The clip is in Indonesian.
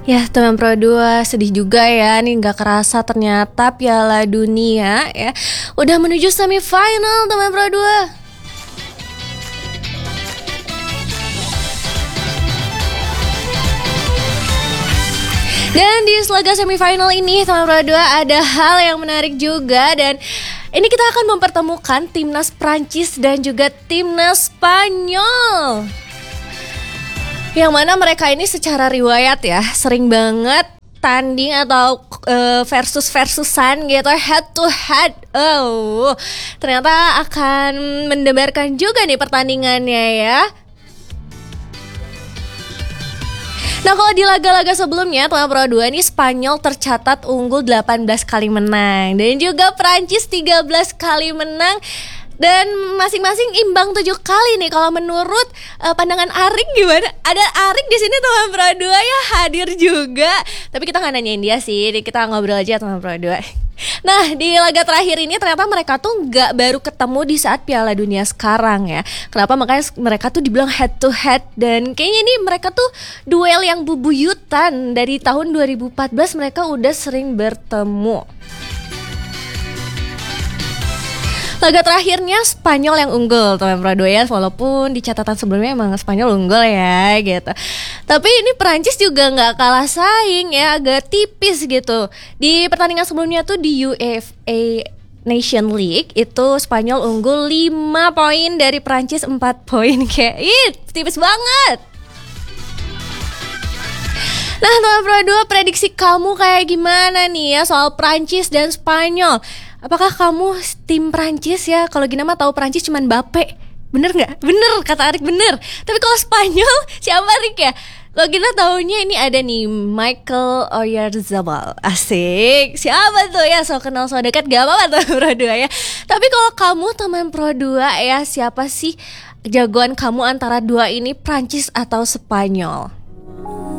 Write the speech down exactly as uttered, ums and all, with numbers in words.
Ya teman Pro dua, sedih juga ya. Nih gak kerasa ternyata Piala Dunia ya udah menuju semifinal teman Pro dua. Dan di selaga semifinal ini teman Pro dua ada hal yang menarik juga. Dan ini kita akan mempertemukan timnas Prancis dan juga timnas Spanyol, yang mana mereka ini secara riwayat ya sering banget tanding atau uh, versus-versusan gitu, head to head. Oh, ternyata akan mendebarkan juga nih pertandingannya ya. Nah, kalau di laga-laga sebelumnya teman Pro dua nih Spanyol tercatat unggul delapan belas kali menang dan juga Prancis tiga belas kali menang. Dan masing-masing imbang tujuh kali nih. Kalau menurut uh, pandangan Arik gimana? Ada Arik di sini teman Pro dua ya, hadir juga. Tapi kita nggak nanyain dia sih, kita ngobrol aja teman Pro dua. Nah, di laga terakhir ini ternyata mereka tuh nggak baru ketemu di saat Piala Dunia sekarang ya. Kenapa? Makanya mereka tuh dibilang head to head. Dan kayaknya ini mereka tuh duel yang bubuyutan. Dari tahun dua ribu empat belas mereka udah sering bertemu. Laga terakhirnya Spanyol yang unggul teman Pro dua ya, walaupun di catatan sebelumnya emang Spanyol unggul ya gitu. Tapi ini Prancis juga nggak kalah saing ya, agak tipis gitu. Di pertandingan sebelumnya tuh di UEFA Nation League itu Spanyol unggul lima poin dari Prancis empat poin. Kayak ih, tipis banget. Nah teman Pro dua, prediksi kamu kayak gimana nih ya soal Prancis dan Spanyol? Apakah kamu tim Prancis ya? Kalau Gina mah tahu Prancis cuman Mbappe. Bener nggak? Bener, kata Arik bener. Tapi kalau Spanyol siapa Arik ya? Kalau Gina taunya ini ada nih Michael Oyarzabal. Asik. Siapa tuh ya? So kenal so dekat gak apa-apa teman Pro dua ya. Tapi kalau kamu teman Pro dua ya, siapa sih jagoan kamu antara dua ini, Prancis atau Spanyol?